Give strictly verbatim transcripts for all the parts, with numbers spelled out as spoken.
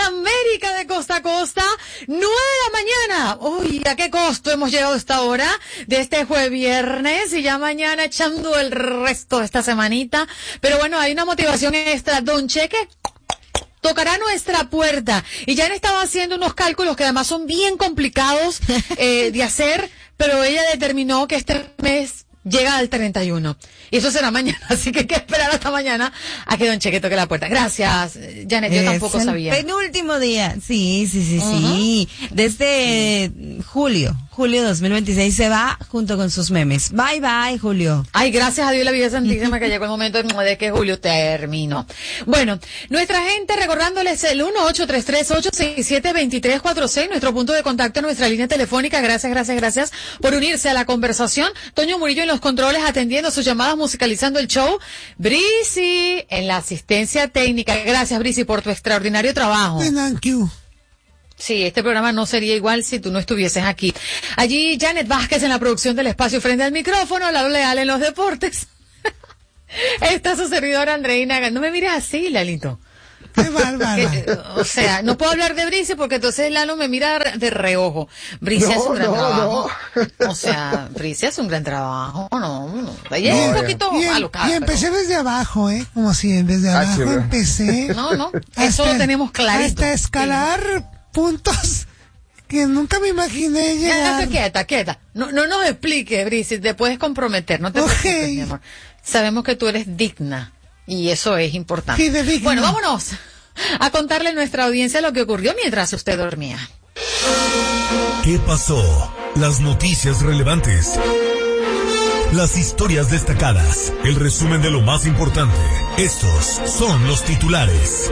América de costa a costa, nueve de la mañana. Uy, ¿a qué costo hemos llegado a esta hora de este jueves viernes? Y ya mañana echando el resto de esta semanita. Pero bueno, hay una motivación extra. Don Cheque tocará nuestra puerta. Y ya han estado haciendo unos cálculos que además son bien complicados eh, de hacer, pero ella determinó que este mes llega al treinta y uno. Y eso será mañana, así que hay que esperar hasta mañana a que Don Cheque toque la puerta. Gracias, Janet, yo es tampoco el sabía. Penúltimo día, sí, sí, sí, uh-huh. sí. Desde sí. julio, julio dos mil veintiséis se va junto con sus memes. Bye, bye, Julio. Ay, gracias a Dios la vida santísima que llegó el momento de que Julio terminó. Bueno, nuestra gente recordándoles el uno ocho tres tres, ocho seis siete, dos tres cuatro seis, nuestro punto de contacto, nuestra línea telefónica. Gracias, gracias, gracias por unirse a la conversación. Toño Murillo en los controles atendiendo sus llamadas, musicalizando el show. Brisi en la asistencia técnica. Gracias, Brisi, por tu extraordinario trabajo. Thank you. Sí, este programa no sería igual si tú no estuvieses aquí. Allí Janet Vázquez en la producción del espacio frente al micrófono, Lalo Leal en los deportes. Está su servidora Andreina. No me mires así, Lalito. Qué bárbara. O sea, no puedo hablar de Brice porque entonces Lalo me mira de reojo. Brice no, hace un gran no, trabajo. No. O sea, Brice hace un gran trabajo. No, no. Ahí es un poquito y, alocado. Y empecé pero... desde abajo, ¿eh? Como si desde ah, abajo sí, empecé. No, no. Eso hasta, lo tenemos clarito. Hasta escalar sí. puntos que nunca me imaginé llegar. Ya, quieta, quieta. No, no nos explique, Brice. Te puedes comprometer. No te okay. preocupes, mi amor. Sabemos que tú eres digna. Y eso es importante. Sí, de digna. Bueno, vámonos a contarle a nuestra audiencia lo que ocurrió mientras usted dormía. ¿Qué pasó? Las noticias relevantes. Las historias destacadas. El resumen de lo más importante. Estos son los titulares.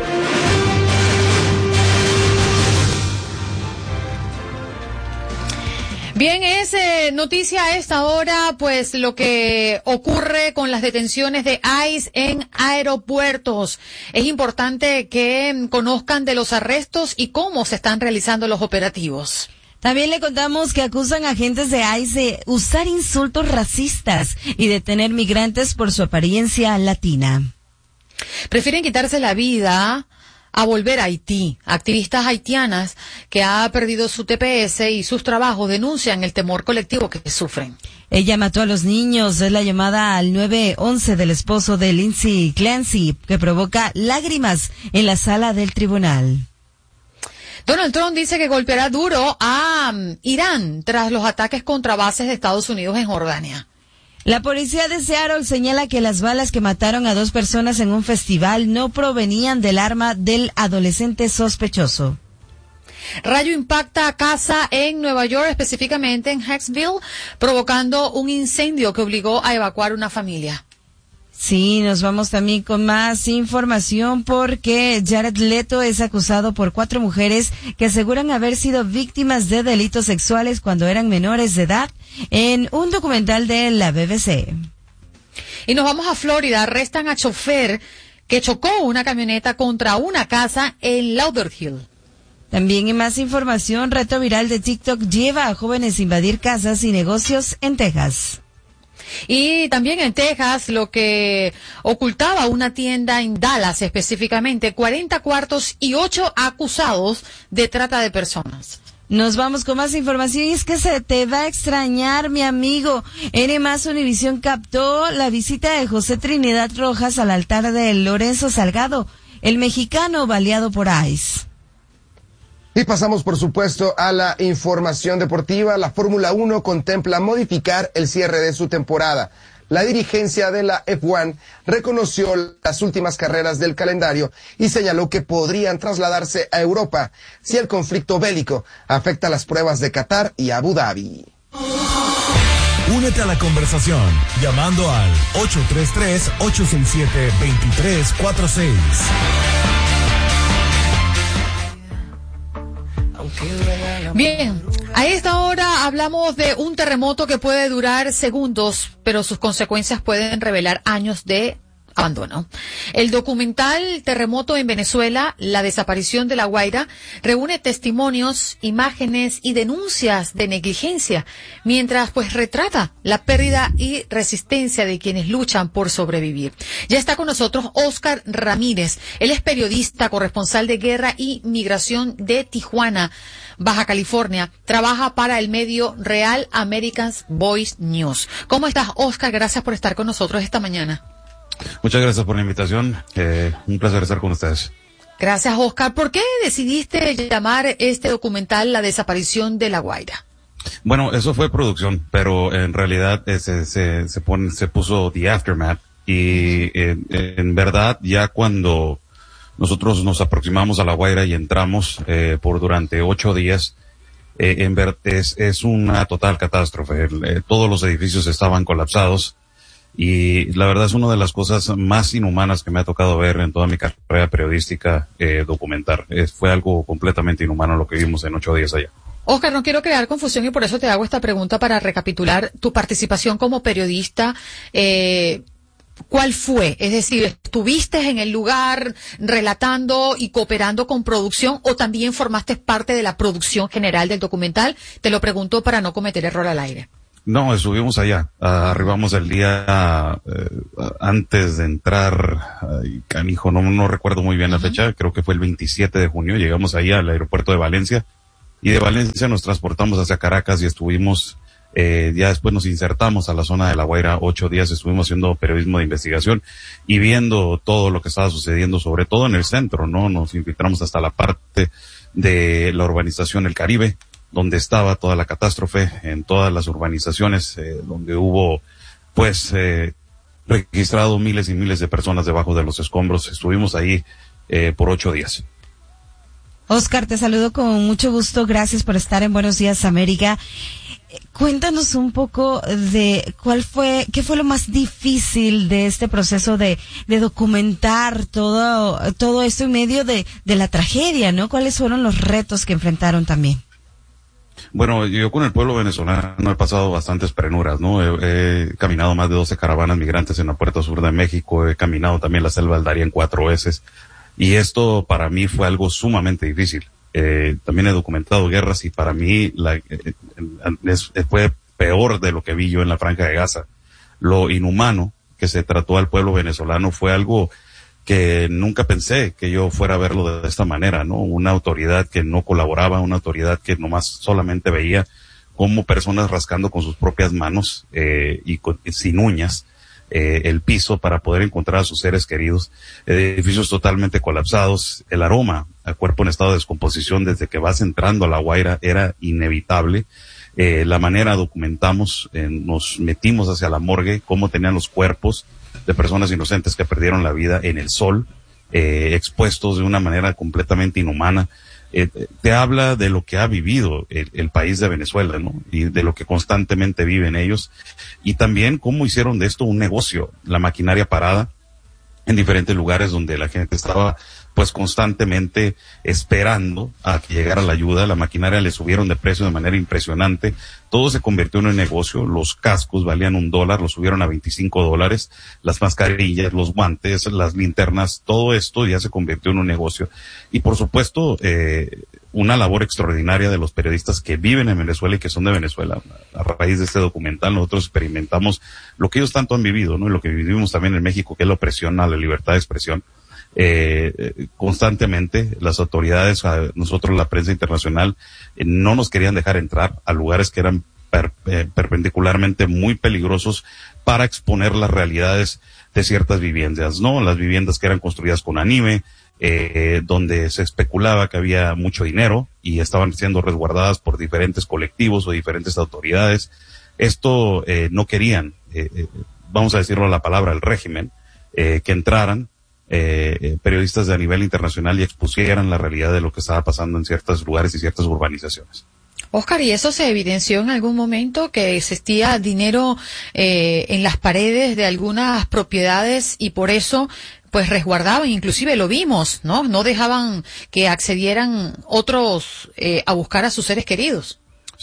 Bien, es eh, noticia a esta hora, pues lo que ocurre con las detenciones de ICE en aeropuertos. Es importante que conozcan de los arrestos y cómo se están realizando los operativos. También le contamos que acusan a agentes de ICE de usar insultos racistas y detener migrantes por su apariencia latina. Prefieren quitarse la vida a volver a Haití. Activistas haitianas que ha perdido su T P S y sus trabajos denuncian el temor colectivo que sufren. Ella mató a los niños. Es la llamada al nueve once del esposo de Lindsay Clancy que provoca lágrimas en la sala del tribunal. Donald Trump dice que golpeará duro a um, Irán tras los ataques contra bases de Estados Unidos en Jordania. La policía de Seattle señala que las balas que mataron a dos personas en un festival no provenían del arma del adolescente sospechoso. Rayo impacta a casa en Nueva York, específicamente en Hicksville, provocando un incendio que obligó a evacuar una familia. Sí, nos vamos también con más información porque Jared Leto es acusado por cuatro mujeres que aseguran haber sido víctimas de delitos sexuales cuando eran menores de edad en un documental de la B B C. Y nos vamos a Florida. Arrestan a chofer que chocó una camioneta contra una casa en Lauderhill. También en más información, reto viral de TikTok lleva a jóvenes a invadir casas y negocios en Texas. Y también en Texas, lo que ocultaba una tienda en Dallas específicamente, cuarenta cuartos y ocho acusados de trata de personas. Nos vamos con más información y es que se te va a extrañar, mi amigo. N más Univisión captó la visita de José Trinidad Rojas al altar de Lorenzo Salgado, el mexicano baleado por ICE. Y pasamos, por supuesto, a la información deportiva. La Fórmula uno contempla modificar el cierre de su temporada. La dirigencia de la F uno reconoció las últimas carreras del calendario y señaló que podrían trasladarse a Europa si el conflicto bélico afecta las pruebas de Qatar y Abu Dhabi. Únete a la conversación llamando al ocho tres tres, ocho seis siete, dos tres cuatro seis. Bien, a esta hora hablamos de un terremoto que puede durar segundos, pero sus consecuencias pueden revelar años de abandonó. El documental Terremoto en Venezuela, la desaparición de La Guaira, reúne testimonios, imágenes y denuncias de negligencia, mientras pues retrata la pérdida y resistencia de quienes luchan por sobrevivir. Ya está con nosotros Oscar Ramírez. Él es periodista, corresponsal de guerra y migración de Tijuana, Baja California. Trabaja para el medio Real America's Voice News. ¿Cómo estás, Oscar? Gracias por estar con nosotros esta mañana. Muchas gracias por la invitación. Eh, un placer estar con ustedes. Gracias, Oscar. ¿Por qué decidiste llamar este documental La desaparición de La Guaira? Bueno, eso fue producción, pero en realidad eh, se, se, se, pone, se puso The Aftermath y eh, en verdad ya cuando nosotros nos aproximamos a La Guaira y entramos eh, por durante ocho días, eh, en ver, es, es una total catástrofe. Eh, todos los edificios estaban colapsados. Y la verdad es una de las cosas más inhumanas que me ha tocado ver en toda mi carrera periodística, eh, documentar. Eh, fue algo completamente inhumano lo que vimos en ocho días allá. Oscar, no quiero crear confusión y por eso te hago esta pregunta para recapitular tu participación como periodista. Eh, ¿Cuál fue? Es decir, ¿estuviste en el lugar relatando y cooperando con producción o también formaste parte de la producción general del documental? Te lo pregunto para no cometer error al aire. No, estuvimos allá. Uh, arribamos el día uh, antes de entrar. Uh, canijo, no, no recuerdo muy bien la fecha. Creo que fue el veintisiete de junio. Llegamos ahí al aeropuerto de Valencia. Y de Valencia nos transportamos hacia Caracas y estuvimos, eh, ya después nos insertamos a la zona de La Guaira. Ocho días estuvimos haciendo periodismo de investigación y viendo todo lo que estaba sucediendo, sobre todo en el centro, ¿no? Nos infiltramos hasta la parte de la urbanización El Caribe, donde estaba toda la catástrofe, en todas las urbanizaciones, eh, donde hubo, pues, eh, registrado miles y miles de personas debajo de los escombros. Estuvimos ahí eh, por ocho días. Oscar, te saludo con mucho gusto. Gracias por estar en Buenos Días, América. Cuéntanos un poco de cuál fue, qué fue lo más difícil de este proceso de, de documentar todo, todo esto en medio de, de la tragedia, ¿no? ¿Cuáles fueron los retos que enfrentaron también? Bueno, yo con el pueblo venezolano he pasado bastantes prenuras, ¿no? He, he caminado más de doce caravanas migrantes en la puerta sur de México, he caminado también la selva del Darién cuatro veces, y esto para mí fue algo sumamente difícil. Eh, también he documentado guerras y para mí la, eh, es, fue peor de lo que vi yo en la Franja de Gaza. Lo inhumano que se trató al pueblo venezolano fue algo que nunca pensé que yo fuera a verlo de esta manera, ¿no? Una autoridad que no colaboraba, una autoridad que nomás solamente veía como personas rascando con sus propias manos eh, y con, sin uñas eh, el piso para poder encontrar a sus seres queridos, edificios totalmente colapsados, el aroma al cuerpo en estado de descomposición desde que vas entrando a La Guaira era inevitable. Eh, la manera documentamos, eh, nos metimos hacia la morgue, cómo tenían los cuerpos de personas inocentes que perdieron la vida en el sol, eh, expuestos de una manera completamente inhumana. Eh, te habla de lo que ha vivido el, el país de Venezuela, ¿no? Y de lo que constantemente viven ellos. Y también cómo hicieron de esto un negocio, la maquinaria parada en diferentes lugares donde la gente estaba pues constantemente esperando a que llegara la ayuda. La maquinaria le subieron de precio de manera impresionante. Todo se convirtió en un negocio. Los cascos valían un dólar, los subieron a veinticinco dólares. Las mascarillas, los guantes, las linternas, todo esto ya se convirtió en un negocio. Y por supuesto, eh, una labor extraordinaria de los periodistas que viven en Venezuela y que son de Venezuela. A raíz de este documental nosotros experimentamos lo que ellos tanto han vivido, ¿no? Y lo que vivimos también en México, que es la opresión a la libertad de expresión. Eh, constantemente las autoridades, a nosotros la prensa internacional, eh, no nos querían dejar entrar a lugares que eran per, eh, perpendicularmente muy peligrosos para exponer las realidades de ciertas viviendas, ¿no? Las viviendas que eran construidas con anime, eh, donde se especulaba que había mucho dinero y estaban siendo resguardadas por diferentes colectivos o diferentes autoridades. Esto eh, no querían, eh, eh, vamos a decirlo la palabra, el régimen, eh, que entraran Eh, periodistas de a nivel internacional y expusieran la realidad de lo que estaba pasando en ciertos lugares y ciertas urbanizaciones. Oscar, ¿y eso se evidenció en algún momento que existía dinero eh, en las paredes de algunas propiedades y por eso pues resguardaban, inclusive lo vimos, ¿no? No dejaban que accedieran otros eh, a buscar a sus seres queridos? Sí,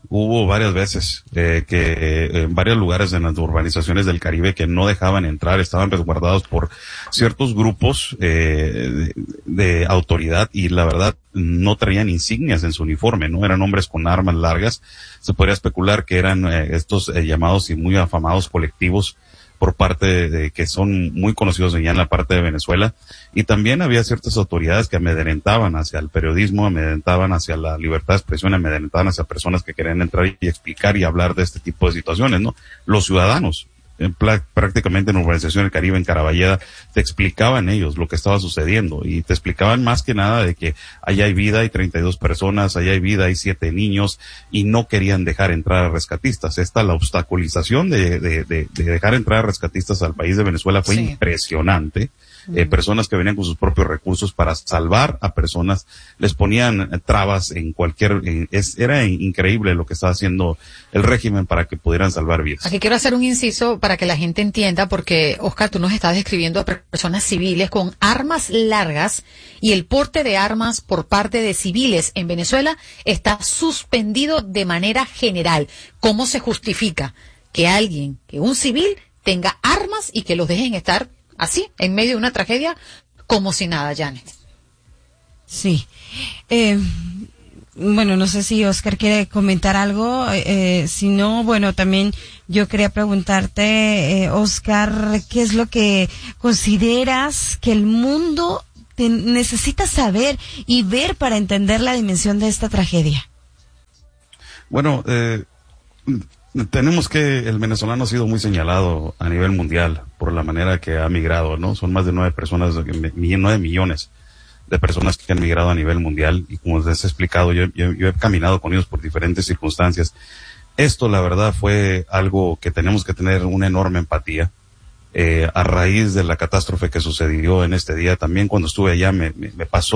hubo varias veces eh, que eh, en varios lugares en las urbanizaciones del Caribe que no dejaban entrar, estaban resguardados por ciertos grupos eh, de, de autoridad y la verdad no traían insignias en su uniforme, ¿no? Eran hombres con armas largas. Se podría especular que eran eh, estos eh, llamados y muy afamados colectivos por parte de, de que son muy conocidos allá en la parte de Venezuela, y también había ciertas autoridades que amedrentaban hacia el periodismo, amedrentaban hacia la libertad de expresión, amedrentaban hacia personas que querían entrar y explicar y hablar de este tipo de situaciones, ¿no? Los ciudadanos, en pla- prácticamente en Urbanización del Caribe, en Caraballeda, te explicaban ellos lo que estaba sucediendo y te explicaban más que nada de que allá hay vida, hay treinta y dos personas, allá hay vida, hay siete niños y no querían dejar entrar a rescatistas. Esta, la obstaculización de, de, de, de dejar entrar a rescatistas al país de Venezuela fue sí. impresionante. Eh, personas que venían con sus propios recursos para salvar a personas, les ponían trabas en cualquier, en, es, era increíble lo que estaba haciendo el régimen para que pudieran salvar vidas. Aquí quiero hacer un inciso para que la gente entienda, porque Oscar, tú nos estás describiendo a personas civiles con armas largas y el porte de armas por parte de civiles en Venezuela está suspendido de manera general. ¿Cómo se justifica que alguien, que un civil tenga armas y que los dejen estar así, en medio de una tragedia, como si nada, Janet? Sí. Eh, bueno, no sé si Oscar quiere comentar algo. Eh, si no, bueno, también yo quería preguntarte, eh, Oscar, ¿qué es lo que consideras que el mundo te necesita saber y ver para entender la dimensión de esta tragedia? Bueno, eh... tenemos que, el venezolano ha sido muy señalado a nivel mundial por la manera que ha migrado, ¿no? Son más de nueve personas, nueve millones de personas que han migrado a nivel mundial y como les he explicado, yo, yo, yo he caminado con ellos por diferentes circunstancias. Esto, la verdad, fue algo que tenemos que tener una enorme empatía. Eh, a raíz de la catástrofe que sucedió en este día, también cuando estuve allá me, me, me pasó